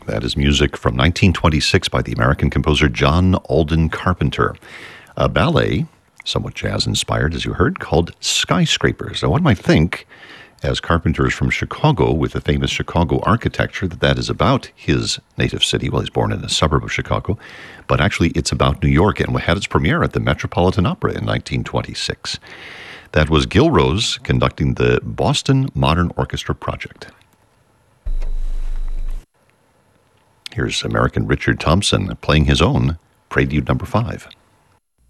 That is music from 1926 by the American composer John Alden Carpenter. A ballet, somewhat jazz-inspired, as you heard, called Skyscrapers. Now, one might think, as Carpenter is from Chicago, with the famous Chicago architecture, that is about his native city. Well, he's born in a suburb of Chicago, but actually it's about New York, and had its premiere at the Metropolitan Opera in 1926. That was Gil Rose conducting the Boston Modern Orchestra Project. Here's American Richard Thompson playing his own Prelude Number 5.